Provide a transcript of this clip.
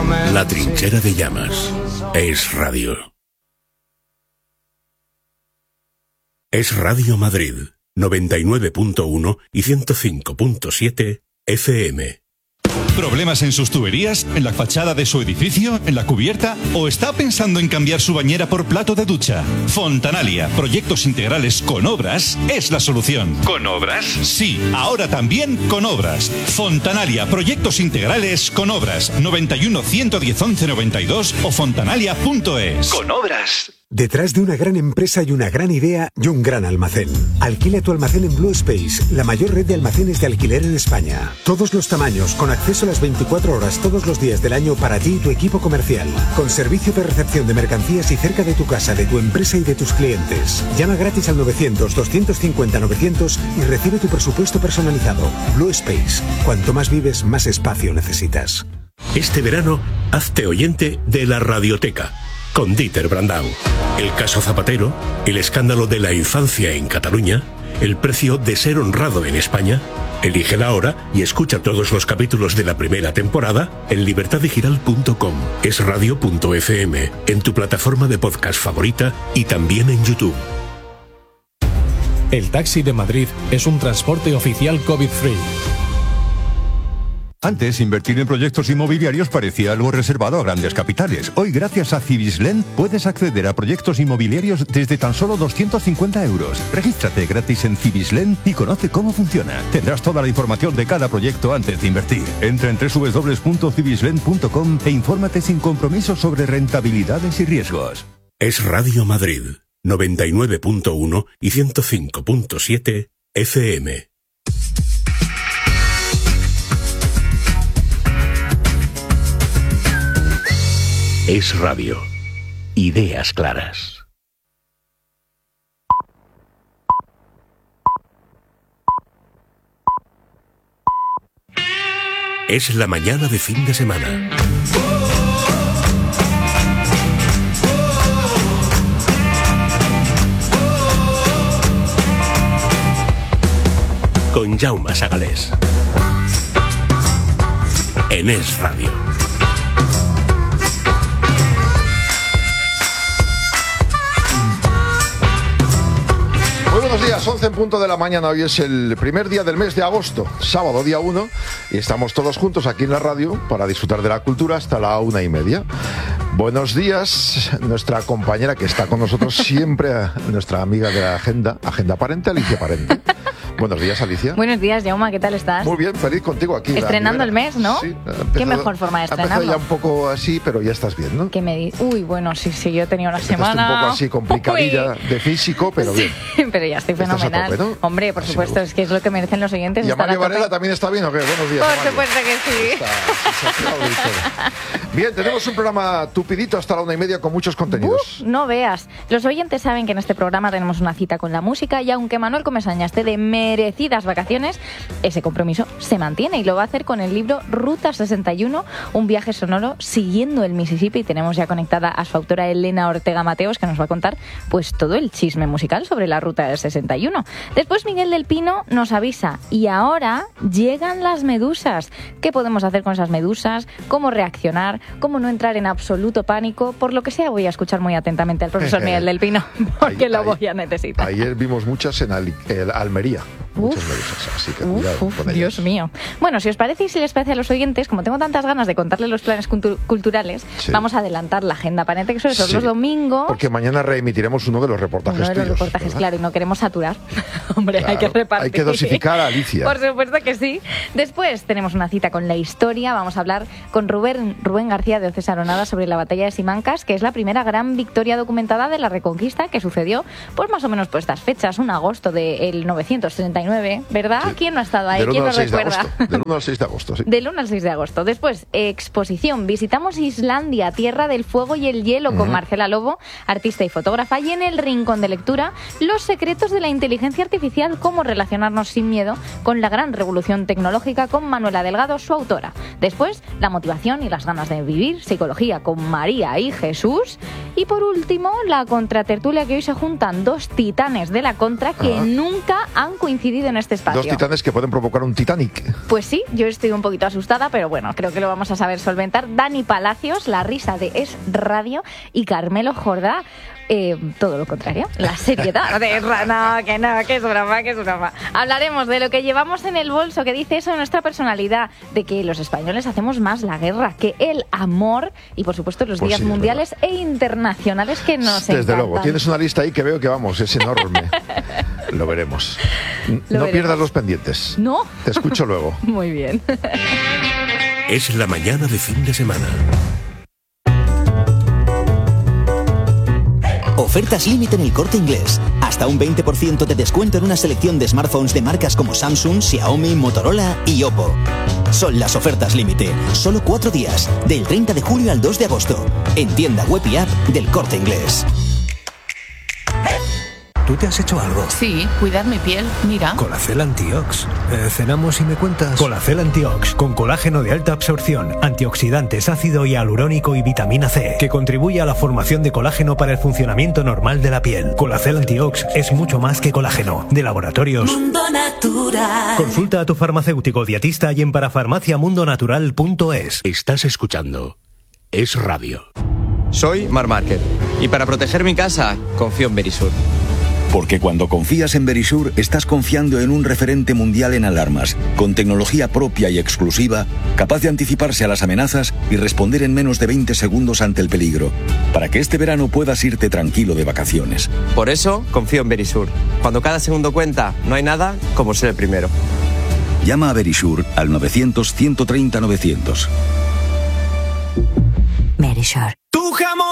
La trinchera de llamas. Es radio. Es Radio Madrid, 99.1 y 105.7 FM. ¿Problemas en sus tuberías? ¿En la fachada de su edificio? ¿En la cubierta? ¿O está pensando en cambiar su bañera por plato de ducha? Fontanalia, proyectos integrales con obras, es la solución. ¿Con obras? Sí, ahora también con obras. Fontanalia, proyectos integrales con obras. 91 110 11 92 o fontanalia.es. Con obras. Detrás de una gran empresa y una gran idea y un gran almacén. Alquila tu almacén en Blue Space, la mayor red de almacenes de alquiler en España. Todos los tamaños, con acceso a las 24 horas todos los días del año para ti y tu equipo comercial. Con servicio de recepción de mercancías y cerca de tu casa, de tu empresa y de tus clientes. Llama gratis al 900-250-900 y recibe tu presupuesto personalizado. Blue Space. Cuanto más vives, más espacio necesitas. Este verano, hazte oyente de la Radioteca, con Dieter Brandau. El caso Zapatero, el escándalo de la infancia en Cataluña, el precio de ser honrado en España. Elige la hora y escucha todos los capítulos de la primera temporada en libertadigital.com, esradio.fm, en tu plataforma de podcast favorita y también en YouTube. El Taxi de Madrid es un transporte oficial COVID-free. Antes, invertir en proyectos inmobiliarios parecía algo reservado a grandes capitales. Hoy, gracias a Cibislen, puedes acceder a proyectos inmobiliarios desde tan solo 250 euros. Regístrate gratis en Cibislen y conoce cómo funciona. Tendrás toda la información de cada proyecto antes de invertir. Entra en www.cibislen.com e infórmate sin compromiso sobre rentabilidades y riesgos. Es Radio Madrid, 99.1 y 105.7 FM. Es radio. Ideas claras. Es la mañana de fin de semana. Con Jaume Sagalés. En Es Radio. Muy buenos días, 11 en punto de la mañana. Hoy es el primer día del mes de agosto, sábado día 1, y estamos todos juntos aquí en la radio para disfrutar de la cultura hasta la 1:30. Buenos días, nuestra compañera que está con nosotros siempre, nuestra amiga de la agenda Parente, Alicia Parente. Buenos días, Alicia. Buenos días, Jaume, ¿qué tal estás? Muy bien, feliz contigo aquí. Estrenando el mes, ¿no? Sí. Qué mejor forma de estrenarlo. Ha empezado ya un poco así, pero ya estás bien, ¿no? ¿Qué me dices? Uy, bueno, sí, yo tenía una semana... un poco así complicadilla de físico, pero bien. Sí, pero ya estoy fenomenal. Tope, ¿no? Hombre, por supuesto, es que es lo que merecen los oyentes. ¿Y Amalia Varela también está bien o qué? Buenos días, Por supuesto que sí. Bien, tenemos un programa tupidito hasta la 1:30 con muchos contenidos. No veas. Los oyentes saben que en este programa tenemos una cita con la música y aunque Manuel Comesaña esté de merecidas vacaciones, ese compromiso se mantiene y lo va a hacer con el libro Ruta 61, un viaje sonoro siguiendo el Mississippi. Tenemos ya conectada a su autora Elena Ortega Mateos, que nos va a contar pues todo el chisme musical sobre la Ruta 61. Después Miguel del Pino nos avisa y ahora llegan las medusas. ¿Qué podemos hacer con esas medusas? ¿Cómo reaccionar? ¿Cómo no entrar en absoluto pánico? Por lo que sea, voy a escuchar muy atentamente al profesor Miguel del Pino, porque lo voy a necesitar. Ayer vimos muchas en Almería. Muchas medusas, así que cuidado con ellas. Dios mío. Bueno, si os parece y si les parece a los oyentes, como tengo tantas ganas de contarles los planes culturales, vamos a adelantar la agenda Parente, que son esos los domingos. Porque mañana reemitiremos uno de los reportajes tuyos. Reportajes, claro, y no queremos saturar. Hombre, claro, hay que repartir. Hay que dosificar a Alicia. Por supuesto que sí. Después tenemos una cita con la historia. Vamos a hablar con Rubén García de Oces Aronada sobre la batalla de Simancas, que es la primera gran victoria documentada de la Reconquista, que sucedió pues más o menos por estas fechas, un agosto del 939, ¿verdad? Sí. ¿Quién no ha estado ahí? ¿Quién lo recuerda? Del 1 al 6 de agosto, sí. Del 1 al 6 de agosto. Después, exposición. Visitamos Islandia, tierra del fuego y el hielo, con Marcela Lobo, artista y fotógrafa, y en el rincón de lectura, los secretos de la inteligencia artificial, cómo relacionarnos sin miedo con la gran revolución tecnológica, con Manuela Delgado, su autora. Después, la motivación y las ganas de vivir, psicología, con María y Jesús. Y por último, la contratertulia, que hoy se juntan dos titanes de la contra que nunca han coincidido vivido en este espacio. Dos titanes que pueden provocar un Titanic. Pues sí, yo estoy un poquito asustada, pero bueno, creo que lo vamos a saber solventar. Dani Palacios, la risa de Es Radio, y Carmelo Jordá, todo lo contrario, la seriedad de que es broma. Hablaremos de lo que llevamos en el bolso, que dice eso de nuestra personalidad, de que los españoles hacemos más la guerra que el amor, y por supuesto los días mundiales e internacionales que nos encantan. Desde luego, tienes una lista ahí que veo que vamos, es enorme. Lo veremos. No pierdas los pendientes. No. Te escucho luego. Muy bien. Es la mañana de fin de semana. Ofertas límite en El Corte Inglés. Hasta un 20% de descuento en una selección de smartphones de marcas como Samsung, Xiaomi, Motorola y Oppo. Son las ofertas límite. Solo 4 días, del 30 de julio al 2 de agosto. En tienda web y app del Corte Inglés. ¿Tú te has hecho algo? Sí, cuidar mi piel, mira. Colacel Antiox. Cenamos y me cuentas. Colacel Antiox, con colágeno de alta absorción, antioxidantes, ácido hialurónico y vitamina C, que contribuye a la formación de colágeno para el funcionamiento normal de la piel. Colacel Antiox es mucho más que colágeno. De Laboratorios Mundo Natural. Consulta a tu farmacéutico dietista y en parafarmaciamundonatural.es. Estás escuchando Es Radio. Soy Mar Márquez y para proteger mi casa confío en Verisur. Porque cuando confías en Verisur, estás confiando en un referente mundial en alarmas, con tecnología propia y exclusiva, capaz de anticiparse a las amenazas y responder en menos de 20 segundos ante el peligro, para que este verano puedas irte tranquilo de vacaciones. Por eso, confío en Verisur. Cuando cada segundo cuenta, no hay nada como ser el primero. Llama a Verisur al 900 130 900. Verisur. ¡Tu jamón!